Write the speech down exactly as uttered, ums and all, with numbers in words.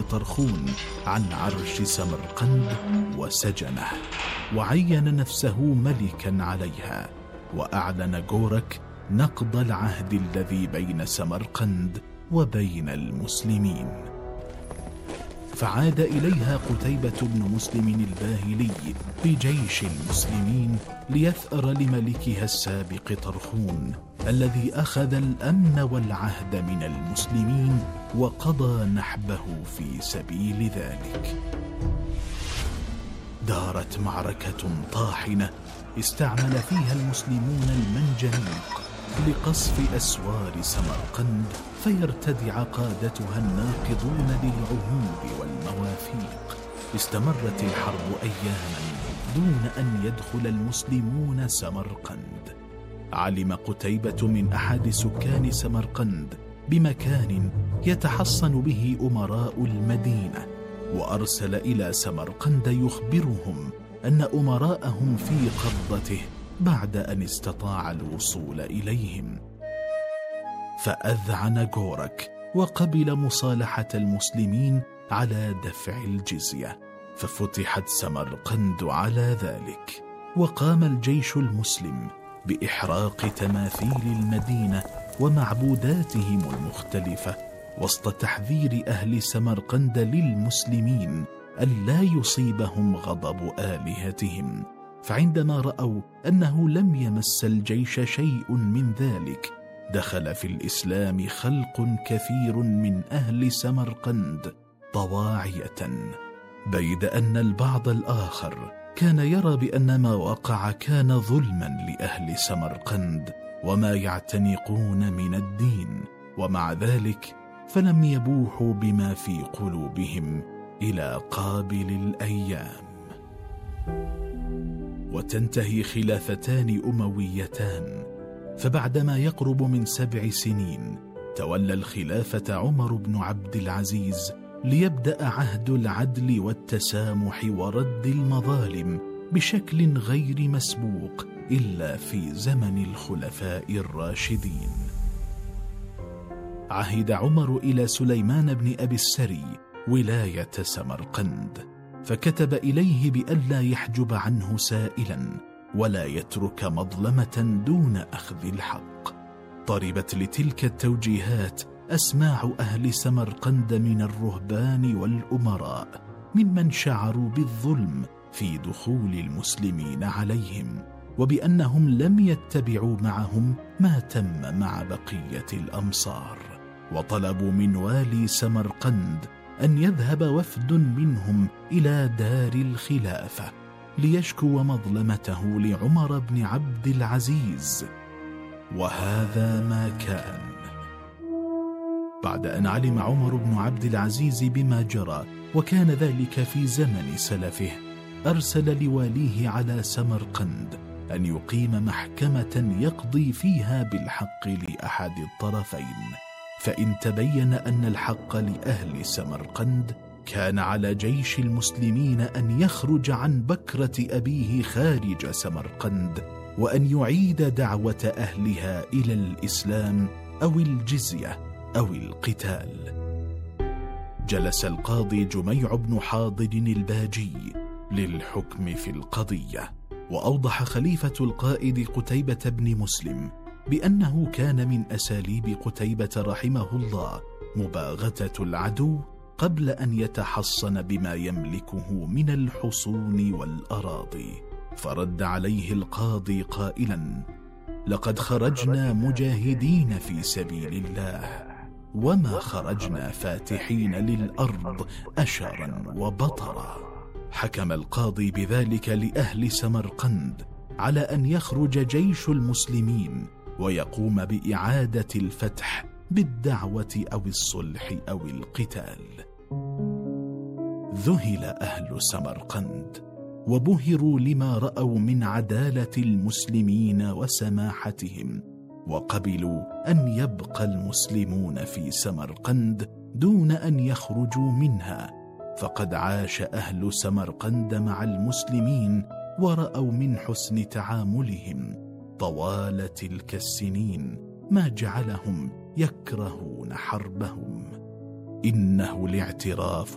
طرخون عن عرش سمرقند وسجنه، وعين نفسه ملكا عليها، وأعلن غورك نقض العهد الذي بين سمرقند وبين المسلمين. فعاد إليها قتيبة بن مسلم الباهلي بجيش المسلمين ليثأر لملكها السابق طرخون الذي أخذ الأمن والعهد من المسلمين وقضى نحبه في سبيل ذلك. دارت معركة طاحنة استعمل فيها المسلمون المنجنيق لقصف أسوار سمرقند فيرتدع قادتها الناقضون للعهود والمواثيق. استمرت الحرب أياما دون أن يدخل المسلمون سمرقند. علم قتيبة من أحد سكان سمرقند بمكان يتحصن به أمراء المدينة، وأرسل إلى سمرقند يخبرهم أن أمراءهم في قبضته بعد أن استطاع الوصول إليهم. فأذعن غورك وقبل مصالحة المسلمين على دفع الجزية، ففتحت سمرقند على ذلك. وقام الجيش المسلم بإحراق تماثيل المدينة ومعبوداتهم المختلفة، وسط تحذير أهل سمرقند للمسلمين ألا يصيبهم غضب آلهتهم. فعندما رأوا أنه لم يمس الجيش شيء من ذلك، دخل في الإسلام خلق كثير من أهل سمرقند طواعية، بيد أن البعض الآخر كان يرى بأن ما وقع كان ظلما لأهل سمرقند وما يعتنقون من الدين، ومع ذلك فلم يبوحوا بما في قلوبهم إلى قابل الأيام. وتنتهي خلافتان أمويتان. فبعدما يقرب من سبع سنين تولى الخلافة عمر بن عبد العزيز ليبدأ عهد العدل والتسامح ورد المظالم بشكل غير مسبوق إلا في زمن الخلفاء الراشدين. عهد عمر إلى سليمان بن أبي السري ولاية سمرقند، فكتب إليه بألا يحجب عنه سائلا ولا يترك مظلمة دون أخذ الحق. طربت لتلك التوجيهات أسماع أهل سمرقند من الرهبان والأمراء ممن شعروا بالظلم في دخول المسلمين عليهم، وبأنهم لم يتبعوا معهم ما تم مع بقية الأمصار. وطلبوا من والي سمرقند أن يذهب وفد منهم إلى دار الخلافة ليشكو مظلمته لعمر بن عبد العزيز. وهذا ما كان. بعد أن علم عمر بن عبد العزيز بما جرى، وكان ذلك في زمن سلفه، أرسل لواليه على سمرقند أن يقيم محكمة يقضي فيها بالحق لأحد الطرفين، فإن تبين أن الحق لأهل سمرقند كان على جيش المسلمين أن يخرج عن بكرة أبيه خارج سمرقند، وأن يعيد دعوة أهلها إلى الإسلام أو الجزية أو القتال. جلس القاضي جميع بن حاضر الباجي للحكم في القضية، وأوضح خليفة القائد قتيبة بن مسلم بأنه كان من أساليب قتيبة رحمه الله مباغتة العدو قبل أن يتحصن بما يملكه من الحصون والأراضي. فرد عليه القاضي قائلا: لقد خرجنا مجاهدين في سبيل الله، وما خرجنا فاتحين للأرض أشرا وبطرا. حكم القاضي بذلك لأهل سمرقند على أن يخرج جيش المسلمين ويقوم بإعادة الفتح بالدعوة أو الصلح أو القتال. ذهل أهل سمرقند وبهروا لما رأوا من عدالة المسلمين وسماحتهم، وقبلوا أن يبقى المسلمون في سمرقند دون أن يخرجوا منها. فقد عاش أهل سمرقند مع المسلمين ورأوا من حسن تعاملهم طوال تلك السنين ما جعلهم يكرهون حربهم. إنه الاعتراف